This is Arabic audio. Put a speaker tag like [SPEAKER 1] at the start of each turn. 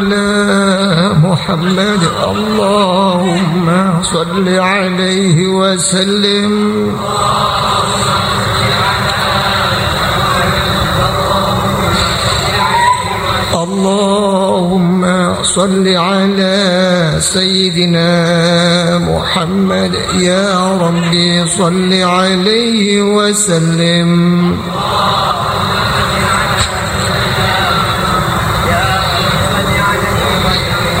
[SPEAKER 1] على محمد اللهم صل عليه وسلم. اللهم صل على سيدنا محمد يا ربي صل عليه وسلم.